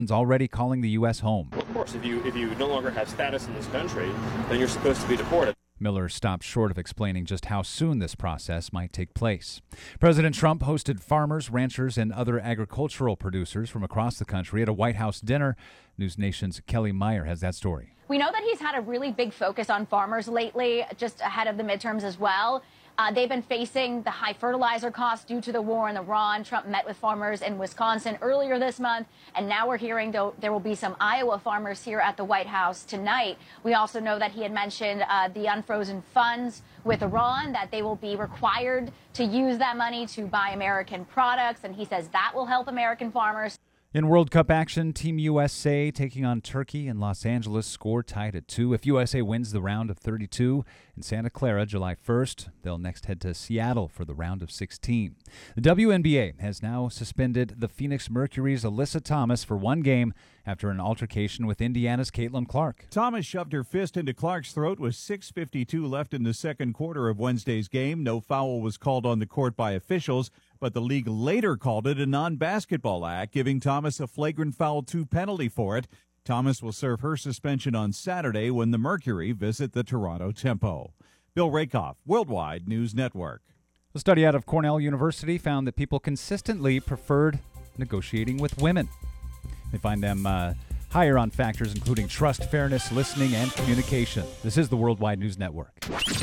is already calling the U.S. home. Of course, if you no longer have status in this country, then you're supposed to be deported. Miller stopped short of explaining just how soon this process might take place. President Trump hosted farmers, ranchers, and other agricultural producers from across the country at a White House dinner. News Nation's Kelly Meyer has that story. We know that he's had a really big focus on farmers lately, just ahead of the midterms as well. They've been facing the high fertilizer costs due to the war in Iran. Trump met with farmers in Wisconsin earlier this month, and now we're hearing there will be some Iowa farmers here at the White House tonight. We also know that he had mentioned the unfrozen funds with Iran, that they will be required to use that money to buy American products, and he says that will help American farmers. In World Cup action, Team USA taking on Turkey in Los Angeles, score tied at 2. If USA wins the round of 32 in Santa Clara July 1st, they'll next head to Seattle for the round of 16. The WNBA has now suspended the Phoenix Mercury's Alyssa Thomas for one game after an altercation with Indiana's Caitlin Clark. Thomas shoved her fist into Clark's throat with 6:52 left in the second quarter of Wednesday's game. No foul was called on the court by officials, but the league later called it a non-basketball act, giving Thomas a flagrant foul 2 penalty for it. Thomas will serve her suspension on Saturday when the Mercury visit the Toronto Tempo. Bill Rakoff, Worldwide News Network. A study out of Cornell University found that people consistently preferred negotiating with women. They find them higher on factors including trust, fairness, listening, and communication. This is the Worldwide News Network.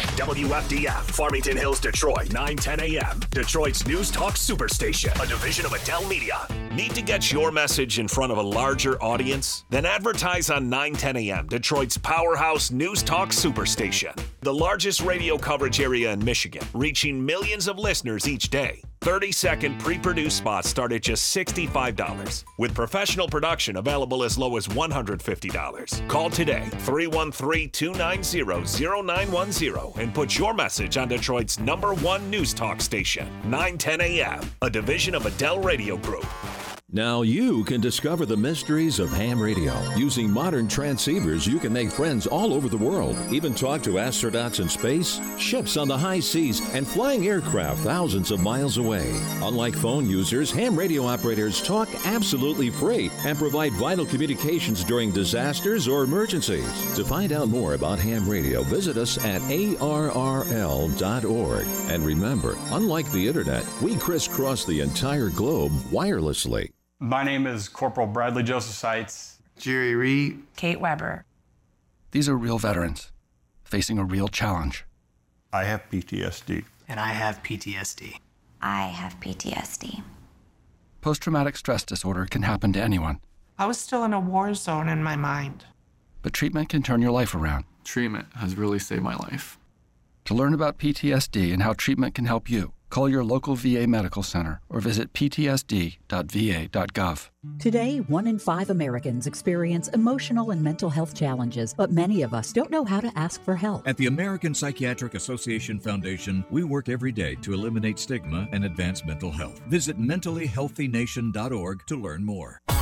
WFDF, Farmington Hills, Detroit, 9:10 a.m. Detroit's News Talk Superstation, a division of Adele Media. Need to get your message in front of a larger audience? Then advertise on 9:10 a.m. Detroit's powerhouse News Talk Superstation, the largest radio coverage area in Michigan, reaching millions of listeners each day. 30-second pre-produced spots start at just $65, with professional production available as low as $150. Call today, 313-290-0910, and put your message on Detroit's #1 news talk station, 9:10 a.m., a division of Adele Radio Group. Now you can discover the mysteries of ham radio. Using modern transceivers, you can make friends all over the world, even talk to astronauts in space, ships on the high seas, and flying aircraft thousands of miles away. Unlike phone users, ham radio operators talk absolutely free and provide vital communications during disasters or emergencies. To find out more about ham radio, visit us at arrl.org. And remember, unlike the internet, we crisscross the entire globe wirelessly. My name is Corporal Bradley Joseph Seitz. Jerry Reed. Kate Weber. These are real veterans facing a real challenge. I have PTSD. And I have PTSD. I have PTSD. Post-traumatic stress disorder can happen to anyone. I was still in a war zone in my mind. But treatment can turn your life around. Treatment has really saved my life. To learn about PTSD and how treatment can help you, call your local VA medical center or visit ptsd.va.gov. Today, 1 in 5 Americans experience emotional and mental health challenges, but many of us don't know how to ask for help. At the American Psychiatric Association Foundation, we work every day to eliminate stigma and advance mental health. Visit mentallyhealthynation.org to learn more.